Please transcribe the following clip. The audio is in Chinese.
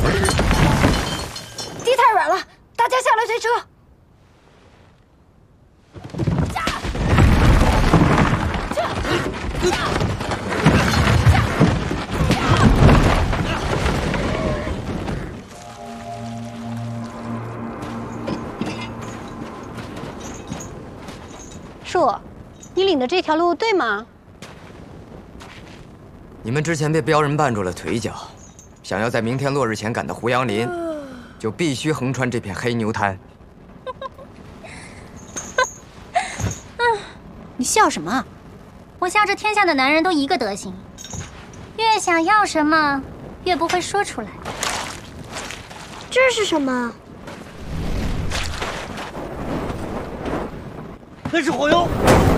地太软了，大家下来推车。 树，你领的这条路对吗？ 你们之前被镖人绊住了腿脚，想要在明天落日前赶到胡杨林，就必须横穿这片黑牛滩。 你笑什么？ 我笑这天下的男人都一个德行，越想要什么，越不会说出来。 这是什么？ 那是火药。